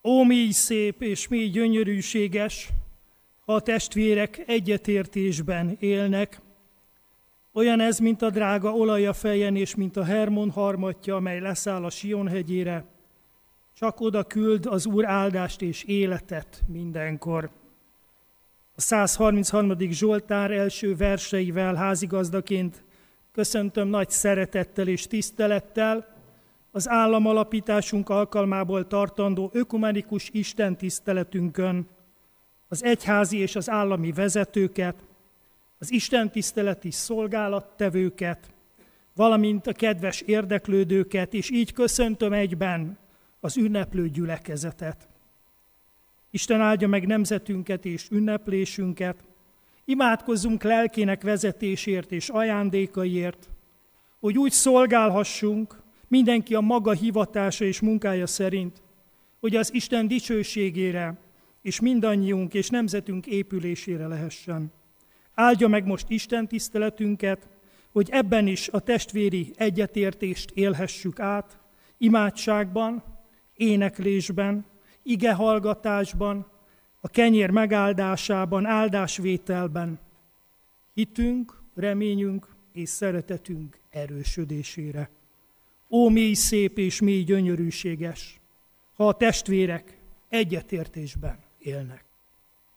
Ó, mély szép és mély gyönyörűséges, ha a testvérek egyetértésben élnek. Olyan ez, mint a drága olaj a fejen, és mint a Hermon harmatja, amely leszáll a Sion hegyére. Csak oda küld az Úr áldást és életet mindenkor. A 133. Zsoltár első verseivel házigazdaként köszöntöm nagy szeretettel és tisztelettel az államalapításunk alkalmából tartandó ökumenikus istentiszteletünkön az egyházi és az állami vezetőket, az istentiszteleti szolgálattevőket, valamint a kedves érdeklődőket, és így köszöntöm egyben az ünneplő gyülekezetet. Isten áldja meg nemzetünket és ünneplésünket, imádkozzunk lelkének vezetésért és ajándékaiért, hogy úgy szolgálhassunk mindenki a maga hivatása és munkája szerint, hogy az Isten dicsőségére és mindannyiunk és nemzetünk épülésére lehessen. Áldja meg most Isten tiszteletünket, hogy ebben is a testvéri egyetértést élhessük át, imádságban, éneklésben, igehallgatásban, a kenyér megáldásában, áldásvételben, hitünk, reményünk és szeretetünk erősödésére. Ó, mély szép és mély gyönyörűséges, ha a testvérek egyetértésben élnek.